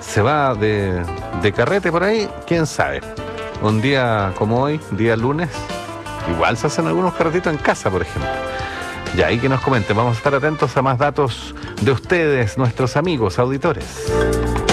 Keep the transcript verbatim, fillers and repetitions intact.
se va de, de carrete por ahí, quién sabe. Un día como hoy, día lunes, igual se hacen algunos carretitos en casa, por ejemplo. Ya, ahí que nos comenten, vamos a estar atentos a más datos de ustedes, nuestros amigos auditores.